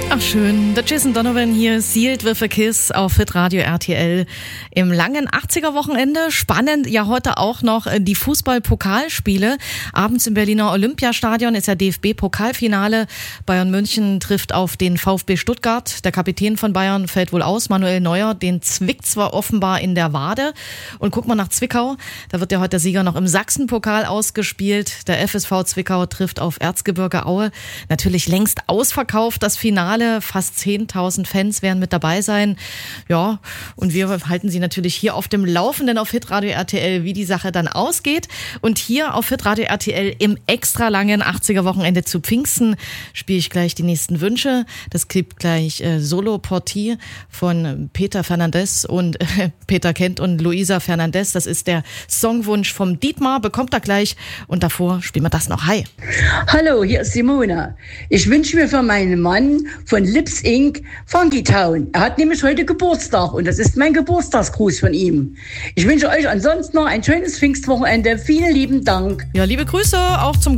Ach schön, der Jason Donovan hier, Sealed with a Kiss auf Hitradio RTL im langen 80er-Wochenende. Spannend ja heute auch noch die Fußball-Pokalspiele. Abends im Berliner Olympiastadion ist ja DFB-Pokalfinale. Bayern München trifft auf den VfB Stuttgart. Der Kapitän von Bayern fällt wohl aus, Manuel Neuer. Den zwickt zwar offenbar in der Wade. Und guck mal nach Zwickau, da wird ja heute der Sieger noch im Sachsenpokal ausgespielt. Der FSV Zwickau trifft auf Erzgebirge Aue. Natürlich längst ausverkauft das Finale. Fast 10.000 Fans werden mit dabei sein. Ja, und wir halten Sie natürlich hier auf dem Laufenden auf Hitradio RTL, wie die Sache dann ausgeht. Und hier auf Hitradio RTL im extra langen 80er-Wochenende zu Pfingsten spiele ich gleich die nächsten Wünsche. Das gibt gleich Solo Portier von Peter Fernandes und Peter Kent und Luisa Fernandes. Das ist der Songwunsch vom Dietmar, bekommt er gleich. Und davor spielen wir das noch. Hi. Hallo, hier ist Simona. Ich wünsche mir für meinen Mann von Lips Inc. Funky Town. Er hat nämlich heute Geburtstag und das ist mein Geburtstagsgruß von ihm. Ich wünsche euch ansonsten noch ein schönes Pfingstwochenende. Vielen lieben Dank. Ja, liebe Grüße auch zum